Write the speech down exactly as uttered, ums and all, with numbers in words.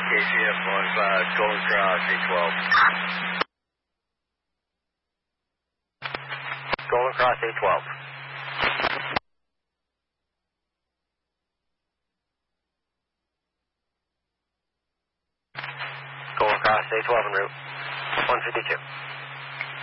K C F one five, Golden Cross eight twelve. Golden Cross eight twelve. Golden Cross eight twelve en route. one fifty-two.